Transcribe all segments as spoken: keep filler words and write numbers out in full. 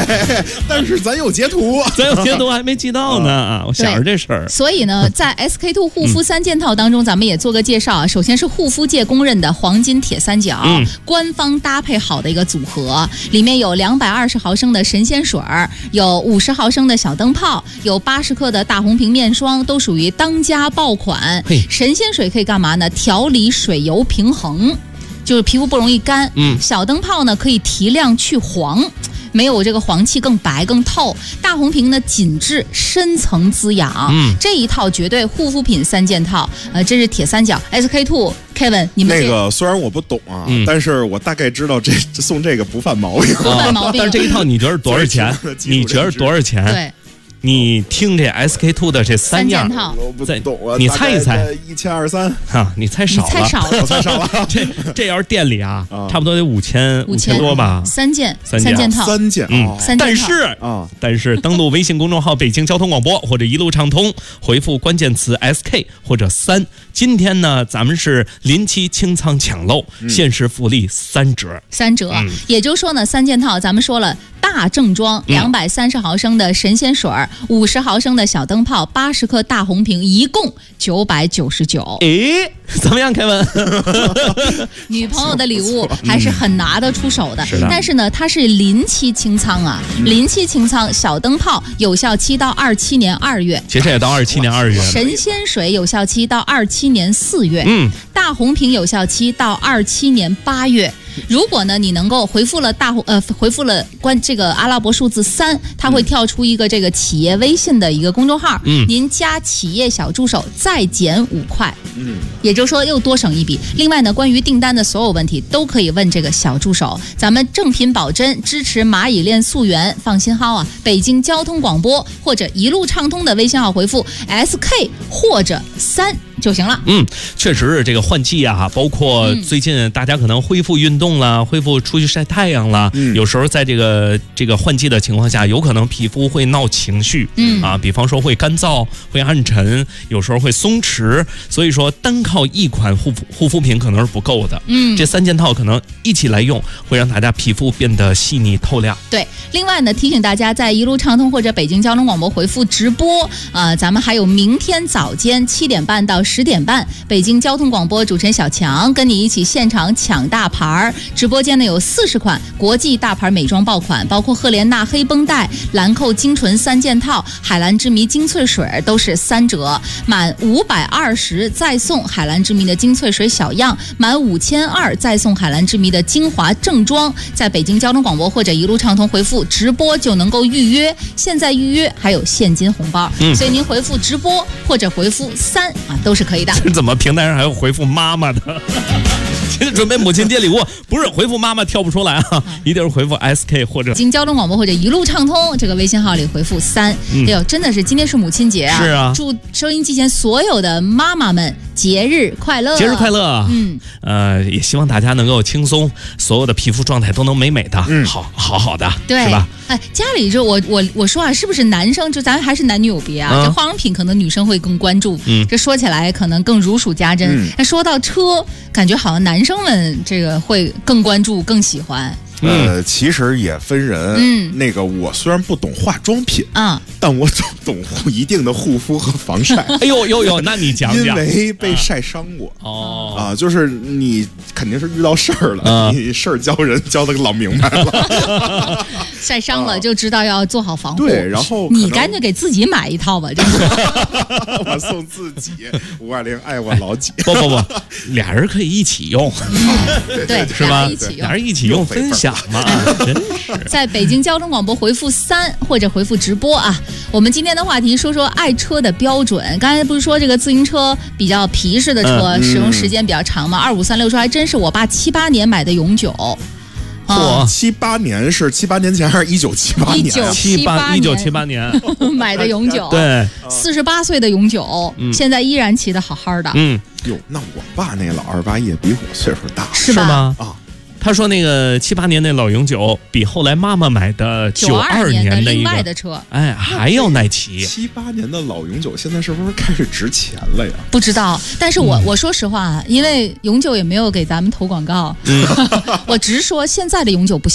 对，但是咱有截图， 咱有截图还没寄到呢啊！我想着这事儿。 所以呢，在 S K two 护肤三件套当中，咱们也做个介绍啊。首先是护肤界公认的黄金铁三角，嗯、官方搭配好的一个组合，里面有两百二十毫升的神仙水儿，有五十毫升的小灯泡，有八十克的大红瓶面霜，都属于当家爆款。神仙水可以干嘛呢？调理水油平衡，就是皮肤不容易干。嗯，小灯泡呢可以提亮去黄。没有这个黄气更白更透，大红瓶呢紧致深层滋养，嗯，这一套绝对护肤品三件套，呃，这是铁三角 S K two Kevin， 你们那个虽然我不懂啊，嗯、但是我大概知道这送这个不犯毛病， 不犯毛病。 但是这一套你觉得多少钱？你觉得多少钱？ 对。 你听这 S K two 的这三样， 三件套我不懂啊， 你猜一猜， 一千二三哈，你猜少了， 你猜少了， 我猜少了。 这这要是店里啊，差不多得五千五千多吧， 三件三件套， 三件， 嗯，但是啊，但是登录微信公众号北京交通广播或者一路畅通，回复关键词 S K 或者三，今天呢咱们是临期清仓抢漏，限时福利三折， 三折，也就是说呢，三件套咱们说了。大正装两百三十毫升的神仙水，五十毫升的小灯泡，八十克大红瓶，一共九百九十九。 诶，怎么样，凯文？ 女朋友的礼物还是很拿得出手的。 是的。 但是呢，它是临期清仓啊，嗯、临期清仓，小灯泡有效期到二七年二月， 其实也到二七年二月。 神仙水有效期到二七年四月， 嗯， 大红瓶有效期到二七年八月。如果呢，你能够回复了大呃回复了关这个阿拉伯数字三，它会跳出一个这个企业微信的一个公众号，嗯，您加企业小助手再减五块，嗯，也就是说又多省一笔。另外呢，关于订单的所有问题都可以问这个小助手，咱们正品保真，支持蚂蚁链溯源，放心薅啊！北京交通广播或者一路畅通的微信号回复 S K 或者三。就行了。 嗯，确实是这个换季啊，包括最近大家可能恢复运动了，恢复出去晒太阳了，嗯、有时候在这个这个换季的情况下，有可能皮肤会闹情绪，嗯啊，比方说会干燥、会暗沉，有时候会松弛，所以说单靠一款护肤护肤品可能是不够的，嗯，这三件套可能一起来用，会让大家皮肤变得细腻透亮。 对，另外呢，提醒大家在一路畅通或者北京交通广播回复直播，呃，咱们还有明天早间七点半到十点半，北京交通广播主持人小强跟你一起现场抢大牌。直播间呢有四十款国际大牌美妆爆款，包括赫莲娜黑绷带、兰蔻精纯三件套、海蓝之谜精粹水都是三折，满五百二十再送海蓝之谜的精粹水小样，满五千二再送海蓝之谜的精华正装。在北京交通广播或者一路畅通回复直播就能够预约，现在预约还有现金红包，嗯、所以您回复直播或者回复三啊都是可以的。 这怎么平台上还有回复妈妈的？现在准备母亲节礼物，不是回复妈妈跳不出来啊，一定是回复 S K 或者京交通广播或者一路畅通这个微信号里回复三。嗯、哎呦，真的是今天是母亲节啊！ 是啊， 祝收音机前所有的妈妈们节日快乐！ 节日快乐！嗯，呃，也希望大家能够轻松，所有的皮肤状态都能美美的，嗯，好好好的， 对， 是吧？ 哎，家里就我我我说啊，是不是男生就咱还是男女有别啊？嗯、这化妆品可能女生会更关注，嗯，这说起来可能更如数家珍。嗯、那说到车，感觉好像男生们这个会更关注、更喜欢。 呃，其实也分人。嗯，那个我虽然不懂化妆品，啊，但我懂懂一定的护肤和防晒。 哎呦呦呦，那你讲讲， 因为被晒伤过。哦啊，就是你肯定是遇到事儿了，啊、你事儿教人教的老明白了。 晒伤了就知道要做好防护。 对，然后你干脆给自己买一套吧，真的。 我送自己五二零爱我老几。 不不不，俩人可以一起用。 嗯、对， 是吧？ 俩人一起用， 俩人一起用分享。真是在北京交通广播回复三或者回复直播啊！我们今天的话题说说爱车的标准。刚才不是说这个自行车比较皮实的车、嗯、使用时间比较长吗？二五三六说还真是我爸七八年买的永久。 嚯，七八年是七八年前还是一九七八年？ 一九七八一九七八年买的永久， 对， 四十八岁的永久，嗯、现在依然骑得好好的。 嗯，哟，那我爸那老二八也比我岁数大， 是吧？ 吗？啊。他说那个七八年那老永久比后来妈妈买的九二年的另外的车， 哎，还要耐骑。 七八年的老永久现在是不是开始值钱了呀？ 不知道，但是我、嗯、我说实话，因为永久也没有给咱们投广告，嗯、我直说现在的永久不行。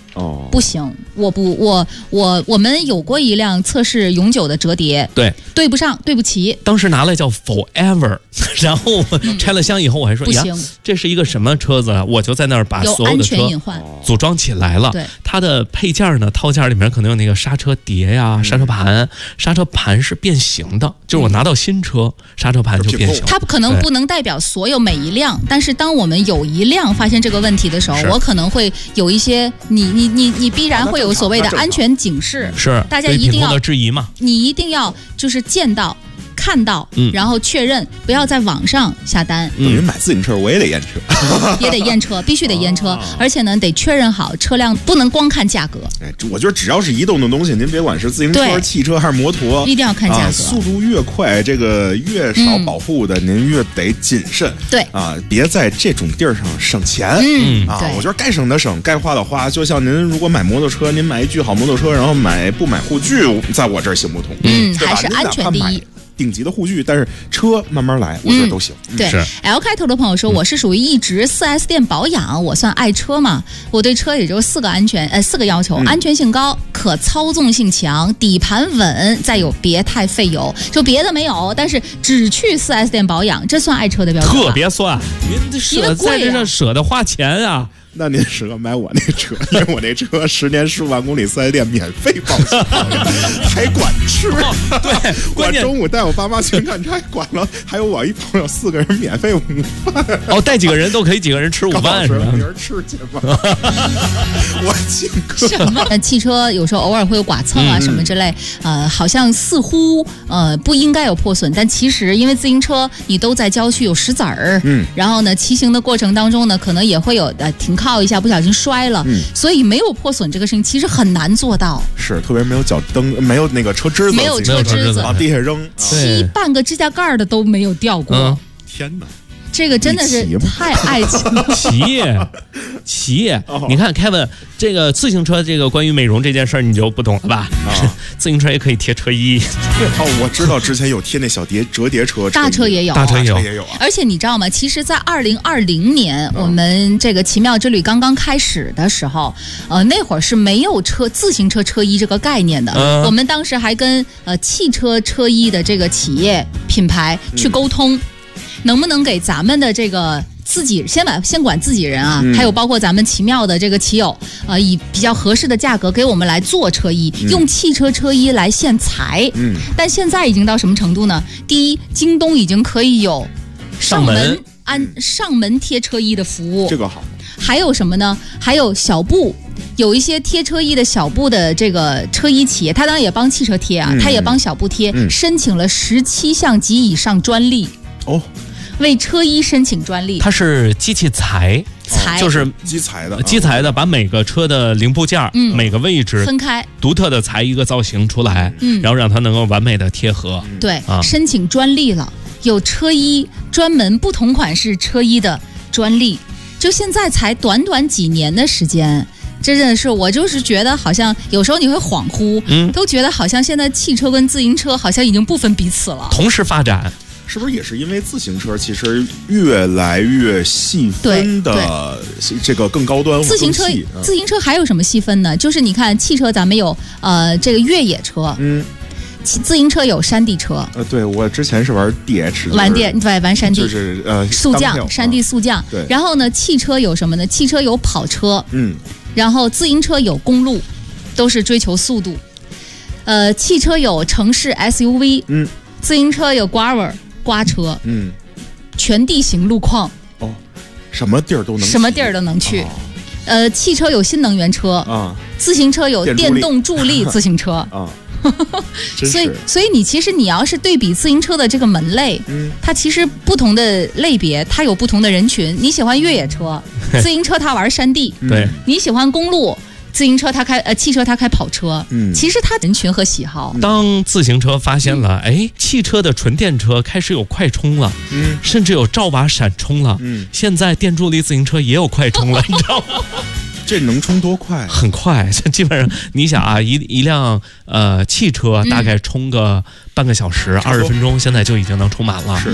哦， 不行，我不，我我我们有过一辆测试永久的折叠， 对， 对不上，对不齐。 当时拿来叫 Forever， 然后拆了箱以后，我还说，呀，这是一个什么车子啊？我就在那儿把所有的车组装起来了。 对， 它的配件呢，套件里面可能有那个刹车碟呀、刹车盘，刹车盘是变形的，就是我拿到新车，刹车盘就变形。 它可能不能代表所有每一辆，但是当我们有一辆发现这个问题的时候，我可能会有一些你你你你必然会有所谓的安全警示， 是大家一定要的质疑嘛， 你一定要就是见到。看到，嗯，然后确认，不要在网上下单。 等于买自行车我也得验车， 也得验车，必须得验车，而且呢得确认好车辆，不能光看价格。 哎，我觉得只要是移动的东西，您别管是自行车、汽车还是摩托， 一定要看价格。啊、 速度越快，这个越少保护的，嗯、您越得谨慎。 对啊，别在这种地儿上省钱。 嗯啊，我觉得该省的省，该花的花。就像您如果买摩托车，您买一具好摩托车，然后买不买护具，在我这儿行不通。 嗯， 对吧？ 还是安全第一。 顶级的护具，但是车慢慢来，我觉得都行。 嗯、对 ，L 开头的朋友说，我是属于一直 四 S 店保养，我算爱车嘛？我对车也就四个安全，呃，四个要求：嗯、安全性高，可操纵性强，底盘稳，再有别太费油。就别的没有，但是只去 四 S 店保养，这算爱车的标准吗？ 特别算，您舍在这上舍得花钱啊。 那您适合买我那车，因为我那车十年十五万公里四 S 店免费保养，还管吃。 哦、对， 我中午带我爸妈去看车，还管了，还有我一朋友四个人免费午饭。 哦，带几个人都可以，几个人吃午饭是吧？ 明儿吃去吧，我请客。 什么？汽车有时候偶尔会有剐蹭啊、嗯、什么之类，呃，好像似乎呃不应该有破损，但其实因为自行车你都在郊区有石子儿，嗯，然后呢骑行的过程当中呢，可能也会有呃停。靠一下不小心摔了、嗯，所以没有破损这个事情其实很难做到。 是，特别没有脚蹬，没有那个车枝子， 没有车枝子往地下扔， 漆半个指甲盖的都没有掉过。 嗯、 天哪！ 这个真的是太爱骑了， 骑骑，你看 Kevin 这个自行车这个关于美容这件事儿你就不懂了吧？啊、自行车也可以贴车衣。 哦，我知道之前有贴那小叠折叠车， 大车也有， 大车也有， 也有、啊。 而且你知道吗？其实，在二零二零年、嗯、我们这个奇妙之旅刚刚开始的时候，呃，那会儿是没有车自行车车衣这个概念的。嗯、我们当时还跟呃汽车车衣的这个企业品牌去沟通。嗯，能不能给咱们的这个自己先把先管自己人啊、嗯，还有包括咱们奇妙的这个骑友，呃，以比较合适的价格给我们来做车衣，嗯、用汽车车衣来限裁。嗯，但现在已经到什么程度呢？第一，京东已经可以有上门安上门贴车衣的服务， 这个好。 还有什么呢？还有小布。有一些贴车衣的小布的这个车衣企业，他当然也帮汽车贴啊，嗯、他也帮小布贴，嗯、申请了十七项及以上专利。哦。为车衣申请专利， 它是机器裁， 裁就是机裁的， 机裁的，把每个车的零部件、嗯、每个位置分开， 独特的裁一个造型出来，嗯，然后让它能够完美的贴合。 嗯、对、啊，申请专利了，有车衣专门不同款式车衣的专利，就现在才短短几年的时间。真的是，我就是觉得好像有时候你会恍惚，嗯，都觉得好像现在汽车跟自行车好像已经不分彼此了， 同时发展。 是不是也是因为自行车其实越来越细分的这个更高端？ 自行车，自行车还有什么细分呢？就是你看汽车，咱们有呃这个越野车，嗯，自行车有山地车。 呃，对我之前是玩 D H， 玩 D 对玩山地， 就是呃速降，山地速降。 对。 然后呢，汽车有什么呢？汽车有跑车，嗯，然后自行车有公路，都是追求速度。呃，汽车有城市 S U V， 嗯，自行车有 Gravel。刮车，嗯，全地形路况， 哦，什么地儿都能， 什么地儿都能去，哦、呃，汽车有新能源车啊， 自行车有电动助力自行车啊， 所以，所以你其实你要是对比自行车的这个门类，嗯，它其实不同的类别，它有不同的人群。你喜欢越野车，自行车它玩山地， 对， 你喜欢公路。自行车他开呃，汽车他开跑车，嗯，其实他人群和喜好。 当自行车发现了，哎、嗯，汽车的纯电车开始有快充了，嗯，甚至有照瓦闪充了，嗯，现在电助力自行车也有快充了，你知道吗？ 这能充多快？ 很快，基本上你想啊，一一辆呃汽车大概充个半个小时、二十分钟，现在就已经能充满了。